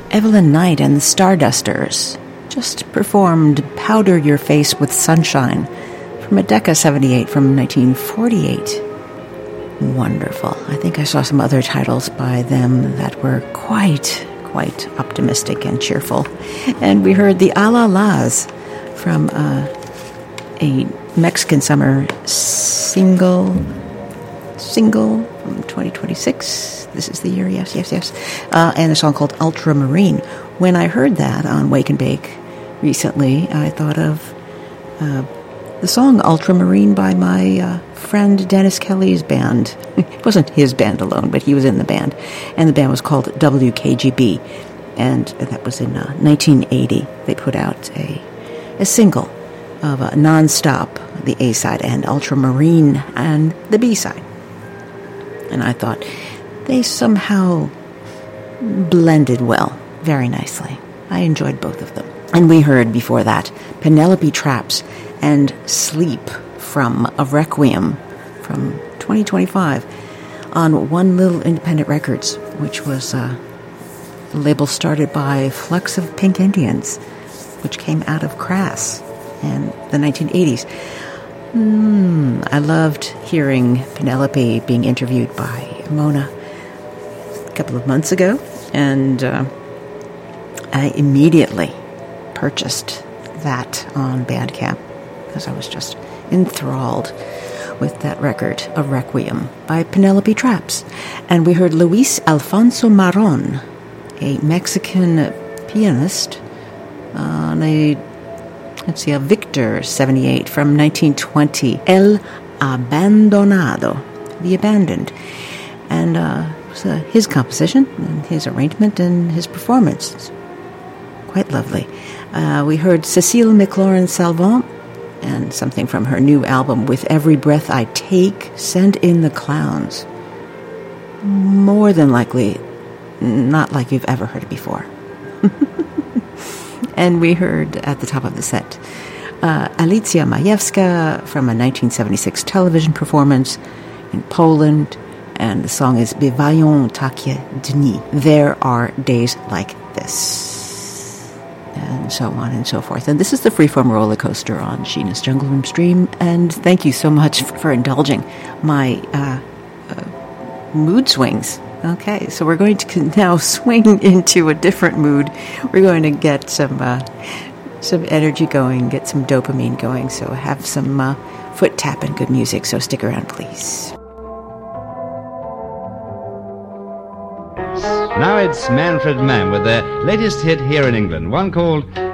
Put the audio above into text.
Evelyn Knight and the Stardusters just performed Powder Your Face with Sunshine from a Decca 78 from 1948. Wonderful. I think I saw some other titles by them that were quite optimistic and cheerful. And we heard the A La Las from a Mexican summer single from 2026. This is the year, yes. And a song called Ultramarine. When I heard that on Wake and Bake recently, I thought of the song Ultramarine by my friend Dennis Kelly's band. It wasn't his band alone, but he was in the band. And the band was called WKGB. And that was in 1980. They put out a single of Nonstop, the A-side, and Ultramarine, and the B-side. And I thought they somehow blended well, very nicely. I enjoyed both of them. And we heard before that Penelope Traps and Sleep from A Requiem from 2025 on One Little Independent Records, which was a label started by Flux of Pink Indians, which came out of Crass in the 1980s. I loved hearing Penelope being interviewed by Mona a couple of months ago, and I immediately purchased that on Bandcamp because I was just enthralled with that record, A Requiem by Penelope Traps. And we heard Luis Alfonso Maron, a Mexican pianist, on a Victor 78 from 1920, El Abandonado, The Abandoned. And it was his composition, and his arrangement, and his performance. It's quite lovely. We heard Cecile McLaurin-Salvant, and something from her new album, With Every Breath I Take, Send in the Clowns. More than likely, not like you've ever heard it before. And we heard at the top of the set Alicja Majewska from a 1976 television performance in Poland, and the song is Bywają takie dni. There are days like this, and so on and so forth. And this is the Freeform roller coaster on Sheena's Jungle Room stream, and thank you so much for indulging my mood swings. Okay, so we're going to now swing into a different mood. We're going to get some energy going, get some dopamine going, so have some foot tap and good music, so stick around, please. Now it's Manfred Mann with their latest hit here in England, one called